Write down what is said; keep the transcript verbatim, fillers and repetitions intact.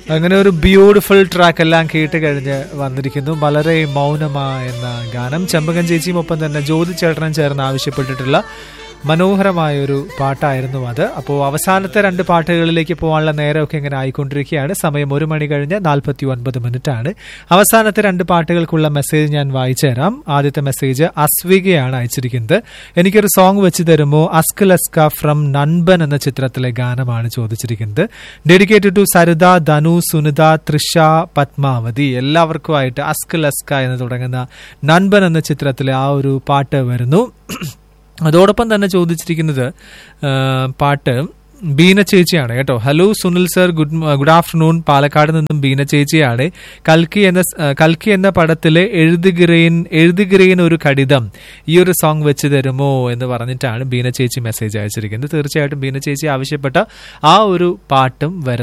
അങ്ങനെ ഒരു beautiful track എല്ലാം കേട്ട് കഴിഞ്ഞ് വന്നിരിക്കുന്നു. വളരെ മൗനമാ എന്ന ഗാനം ചെമ്പകൻ ചേച്ചിയും ഒപ്പം തന്നെ ജ്യോതി ചേട്ടനും ചേർന്ന് ആവശ്യപ്പെട്ടിട്ടുള്ള മനോഹരമായ ഒരു പാട്ടായിരുന്നു അത്. അപ്പോൾ അവസാനത്തെ രണ്ട് പാട്ടുകളിലേക്ക് പോകാനുള്ള നേരമൊക്കെ ഇങ്ങനെ ആയിക്കൊണ്ടിരിക്കുകയാണ്. സമയം ഒരു മണി കഴിഞ്ഞ് നാൽപ്പത്തി ഒൻപത് മിനിറ്റ് ആണ്. അവസാനത്തെ രണ്ട് പാട്ടുകൾക്കുള്ള മെസ്സേജ് ഞാൻ വായിച്ചു തരാം. ആദ്യത്തെ മെസ്സേജ് അസ്വികയാണ് അയച്ചിരിക്കുന്നത്. എനിക്കൊരു സോങ് വെച്ച് തരുമോ? അസ്കലസ്ക ഫ്രം നൻപൻ എന്ന ചിത്രത്തിലെ ഗാനമാണ് ചോദിച്ചിരിക്കുന്നത്. ഡെഡിക്കേറ്റഡ് ടു സരിത, ധനു, സുനിത, തൃഷ, പത്മാവതി എല്ലാവർക്കുമായിട്ട് അസ്കലസ്ക എന്ന് തുടങ്ങുന്ന നൻപൻ എന്ന ചിത്രത്തിലെ ആ ഒരു പാട്ട് വരുന്നു. അതോടൊപ്പം തന്നെ ചോദിച്ചിരിക്കുന്നത് പാട്ട് ബീന ചേച്ചിയാണ് കേട്ടോ. Hello Sunil sir, good good afternoon. Palakkad നിന്നും ബീന ചേച്ചിയാണ്. കൽക്കി എന്ന കൽക്കി എന്ന പടത്തിലെ എഴുതുകിറേൻ എഴുതുകിറേൻ ഒരു കടിതം ഈ ഒരു സോങ് വെച്ച് തരുമോ എന്ന് പറഞ്ഞിട്ടാണ് ബീന ചേച്ചി മെസ്സേജ് അയച്ചിരിക്കുന്നത്. തീർച്ചയായിട്ടും ബീന ചേച്ചി ആവശ്യപ്പെട്ട ആ ഒരു പാട്ടും വരുന്നത്.